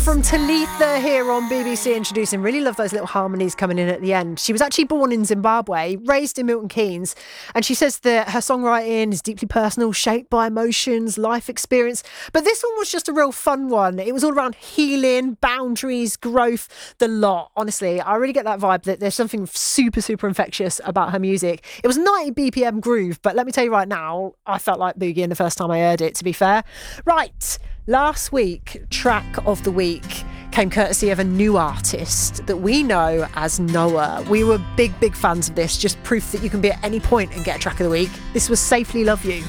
From Talitha here on BBC Introducing. Really love those little harmonies coming in at the end. She was actually born in Zimbabwe, raised in Milton Keynes, and she says that her songwriting is deeply personal, shaped by emotions, life experience. But this one was just a real fun one. It was all around healing, boundaries, growth, the lot. Honestly, I really get that vibe that there's something super, super infectious about her music. It was 90 BPM groove, but let me tell you right now, I felt like boogieing the first time I heard it, to be fair. Right. Last week, track of the week came courtesy of a new artist that we know as Noah. We were big fans of this, just proof that you can be at any point and get a track of the week. This was Safely Love You.